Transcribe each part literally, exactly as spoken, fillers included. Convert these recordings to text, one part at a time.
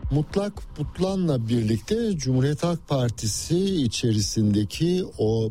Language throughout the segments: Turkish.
Mutlak Butlan'la birlikte Cumhuriyet Halk Partisi içerisindeki o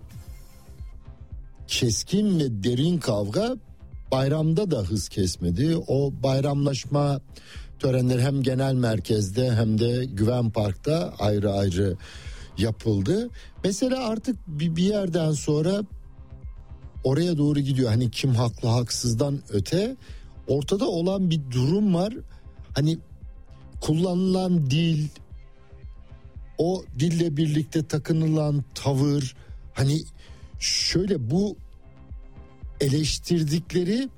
keskin ve derin kavga bayramda da hız kesmedi. O bayramlaşma törenleri hem genel merkezde hem de Güven Park'ta ayrı ayrı yapıldı. Mesela artık bir, bir yerden sonra oraya doğru gidiyor. Hani kim haklı haksızdan öte ortada olan bir durum var. Hani kullanılan dil, o dille birlikte takınılan tavır, hani şöyle bu eleştirdikleri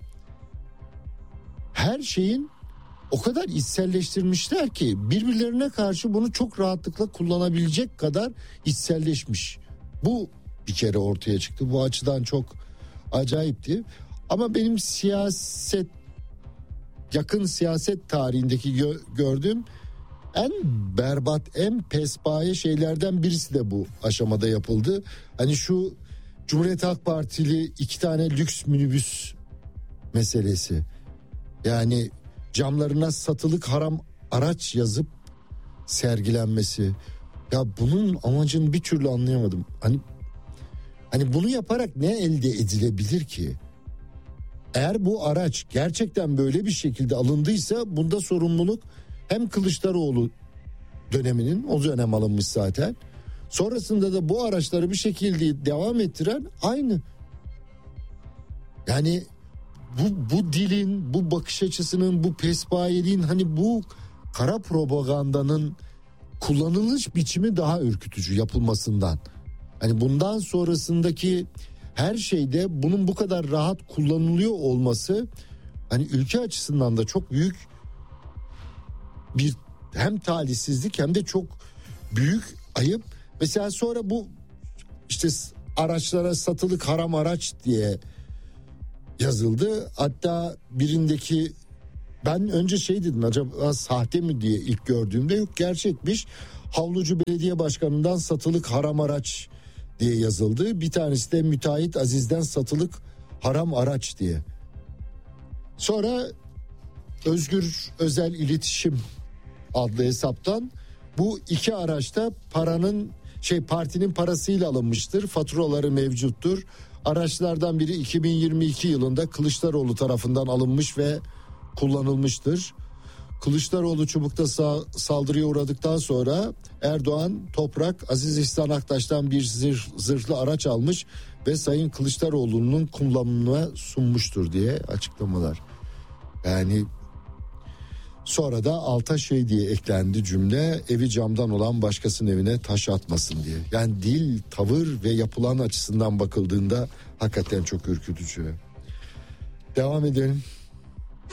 her şeyin o kadar içselleştirmişler ki birbirlerine karşı bunu çok rahatlıkla kullanabilecek kadar içselleşmiş. Bu bir kere ortaya çıktı. Bu açıdan çok acayipti. Ama benim siyaset, yakın siyaset tarihindeki gö- gördüğüm en berbat, en pespaye şeylerden birisi de bu aşamada yapıldı. Hani şu Cumhuriyet Halk Partili iki tane lüks minibüs meselesi. Yani camlarına satılık haram araç yazıp sergilenmesi. Ya bunun amacını bir türlü anlayamadım. Hani hani bunu yaparak ne elde edilebilir ki? Eğer bu araç gerçekten böyle bir şekilde alındıysa bunda sorumluluk hem Kılıçdaroğlu döneminin, o dönem alınmış zaten. Sonrasında da bu araçları bir şekilde devam ettiren aynı. Yani bu, bu dilin, bu bakış açısının, bu pespayeliğin, hani bu kara propagandanın kullanılış biçimi daha ürkütücü yapılmasından. Hani bundan sonrasındaki her şeyde bunun bu kadar rahat kullanılıyor olması hani ülke açısından da çok büyük bir hem talihsizlik hem de çok büyük ayıp. Mesela sonra bu işte araçlara satılık haram araç diye yazıldı. Hatta birindeki ben önce şey dedim, acaba sahte mi diye ilk gördüğümde, yok gerçekmiş. Havlucu Belediye Başkanı'ndan satılık haram araç diye yazıldı. Bir tanesi de müteahhit Aziz'den satılık haram araç diye. Sonra Özgür Özel İletişim adlı hesaptan bu iki araçta paranın şey partinin parasıyla alınmıştır. Faturaları mevcuttur. Araçlardan biri iki bin yirmi iki yılında Kılıçdaroğlu tarafından alınmış ve kullanılmıştır. Kılıçdaroğlu Çubuk'ta sa- saldırıya uğradıktan sonra Erdoğan, Toprak, Aziz İhsan Aktaş'tan bir zırh, zırhlı araç almış ve Sayın Kılıçdaroğlu'nun kullanımına sunmuştur diye açıklamalar. Yani sonra da alta şey diye eklendi cümle, evi camdan olan başkasının evine taş atmasın diye. Yani dil, tavır ve yapılan açısından bakıldığında hakikaten çok ürkütücü. Devam edelim.